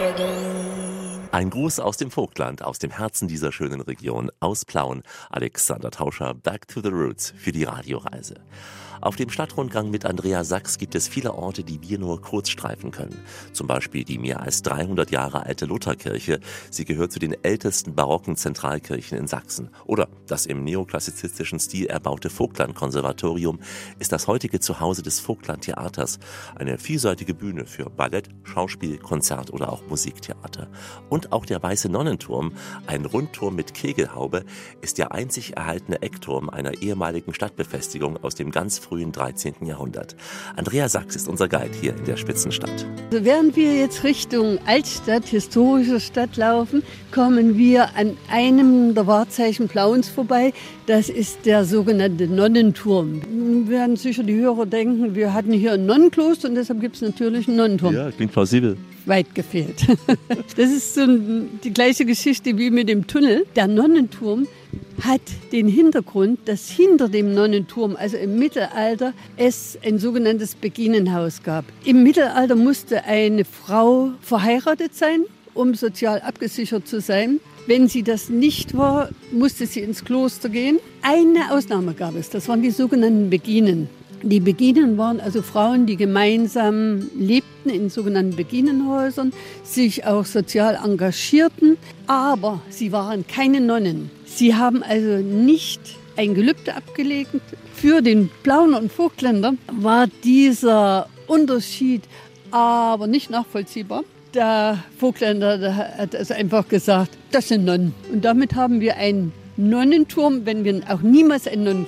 Ein Gruß aus dem Vogtland, aus dem Herzen dieser schönen Region, aus Plauen. Alexander Tauscher, Back to the Roots für die Radioreise. Auf dem Stadtrundgang mit Andrea Sachs gibt es viele Orte, die wir nur kurz streifen können. Zum Beispiel die mehr als 300 Jahre alte Lutherkirche. Sie gehört zu den ältesten barocken Zentralkirchen in Sachsen. Oder das im neoklassizistischen Stil erbaute Vogtland-Konservatorium ist das heutige Zuhause des Vogtland-Theaters. Eine vielseitige Bühne für Ballett, Schauspiel, Konzert oder auch Musiktheater. Und auch der Weiße Nonnenturm, ein Rundturm mit Kegelhaube, ist der einzig erhaltene Eckturm einer ehemaligen Stadtbefestigung aus dem ganz frühen 13. Jahrhundert. Andrea Sachs ist unser Guide hier in der Spitzenstadt. Also während wir jetzt Richtung Altstadt, historische Stadt laufen, kommen wir an einem der Wahrzeichen Plauens vorbei. Das ist der sogenannte Nonnenturm. Werden sicher die Hörer denken, wir hatten hier ein Nonnenkloster und deshalb gibt es natürlich einen Nonnenturm. Ja, klingt plausibel. Weit gefehlt. Das ist so die gleiche Geschichte wie mit dem Tunnel. Der Nonnenturm hat den Hintergrund, dass hinter dem Nonnenturm, also im Mittelalter, es ein sogenanntes Beginenhaus gab. Im Mittelalter musste eine Frau verheiratet sein, um sozial abgesichert zu sein. Wenn sie das nicht war, musste sie ins Kloster gehen. Eine Ausnahme gab es, das waren die sogenannten Beginen. Die Beginen waren also Frauen, die gemeinsam lebten in sogenannten Beginenhäusern, sich auch sozial engagierten, aber sie waren keine Nonnen. Sie haben also nicht ein Gelübde abgelegt. Für den Plauener und Vogtländer war dieser Unterschied aber nicht nachvollziehbar. Der Vogtländer hat also einfach gesagt, das sind Nonnen. Und damit haben wir einen Nonnenturm, wenn wir auch niemals einen